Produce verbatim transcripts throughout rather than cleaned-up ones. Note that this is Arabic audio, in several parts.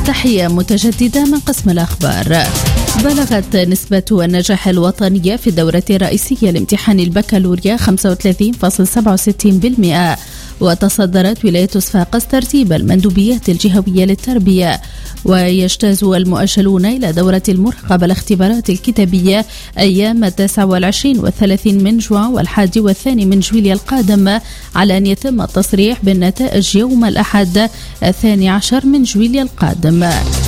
تحية متجددة من قسم الأخبار. بلغت نسبة النجاح الوطنية في الدورة الرئيسية لامتحان البكالوريا خمسة وثلاثين فاصلة سبعة وستين بالمئة، وتصدرت ولاية صفاقس ترتيب المندوبيات الجهوية للتربية. ويجتاز المؤجلون إلى دورة المرقبة الاختبارات الكتابية أيام التاسع والعشرين والثلاثين من جوان والحادي والثاني من جويلية القادم، على أن يتم التصريح بالنتائج يوم الأحد الثاني عشر من جويلية القادم.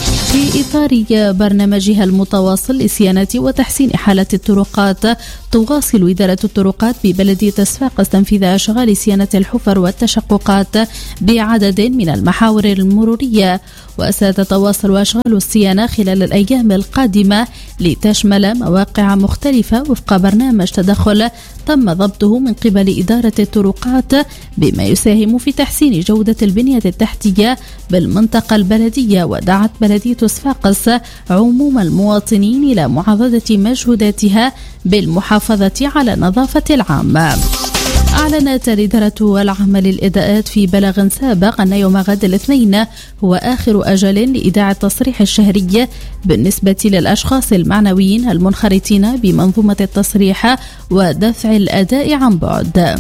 في إطار برنامجها المتواصل لصيانة وتحسين حالة الطرقات، تواصل إدارة الطرقات ببلدية صفاقس تنفيذ أشغال صيانة الحفر والتشققات بعدد من المحاور المرورية، وستتواصل أشغال الصيانة خلال الأيام القادمة لتشمل مواقع مختلفة وفق برنامج تدخل تم ضبطه من قبل إدارة الطرقات، بما يساهم في تحسين جودة البنية التحتية بالمنطقة البلدية. ودعت بلدية صفاقس عموم المواطنين إلى معضدة مجهوداتها بالمحافظة على نظافة العامة. أعلنت الإدارة العامة للإداءات في بلاغ سابق أن يوم غد الاثنين هو آخر أجل لإيداع التصريح الشهري بالنسبة للأشخاص المعنويين المنخرطين بمنظومة التصريح ودفع الأداء عن بعد.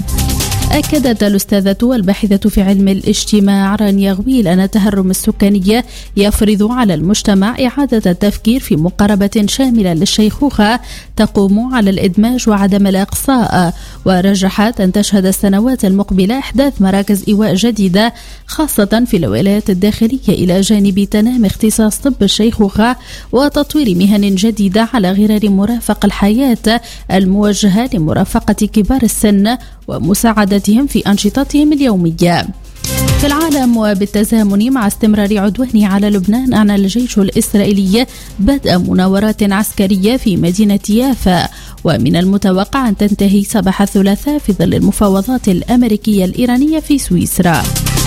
أكدت الأستاذة والباحثة في علم الاجتماع رانيا غويل أن التهرم السكاني يفرض على المجتمع إعادة التفكير في مقاربة شاملة للشيخوخة تقوم على الإدماج وعدم الإقصاء، ورجحت أن تشهد السنوات المقبلة إحداث مراكز إيواء جديدة خاصة في الولايات الداخلية، إلى جانب تنامي اختصاص طب الشيخوخة وتطوير مهن جديدة على غرار مرافق الحياة الموجهة لمرافقة كبار السن ومساعدتهم في أنشطتهم اليومية. في العالم وبالتزامن مع استمرار عدوانه على لبنان، أعلن الجيش الإسرائيلي بدء مناورات عسكرية في مدينة يافا، ومن المتوقع أن تنتهي صباح الثلاثاء في ظل المفاوضات الأمريكية الإيرانية في سويسرا.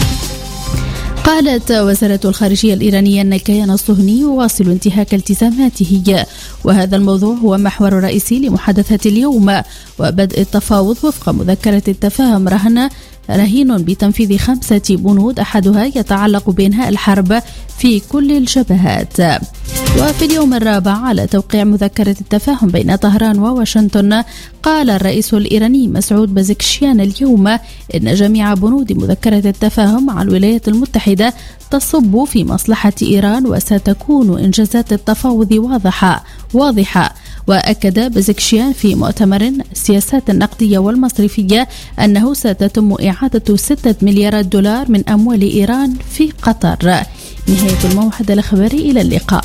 قالت وزارة الخارجية الإيرانية أن الكيان الصهيوني يواصل انتهاك التزاماته، وهذا الموضوع هو محور رئيسي لمحادثة اليوم، وبدء التفاوض وفق مذكرة التفاهم رهن رهين بتنفيذ خمسة بنود، أحدها يتعلق بإنهاء الحرب في كل الجبهات. وفي اليوم الرابع على توقيع مذكرة التفاهم بين طهران وواشنطن، قال الرئيس الإيراني مسعود بازكشيان اليوم إن جميع بنود مذكرة التفاهم مع الولايات المتحدة تصب في مصلحة إيران، وستكون إنجازات التفاوض واضحة واضحة. وأكد بازكشيان في مؤتمر السياسات النقدية والمصرفية أنه ستتم إعادة ستة مليارات دولار من أموال إيران في قطر. نهاية الموعد الخبري، إلى اللقاء.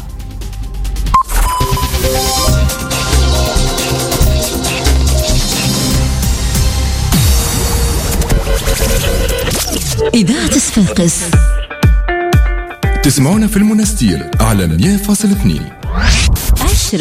إذاعة صفاقس تسمعونا في المنستير على مية فاصلة اثنين.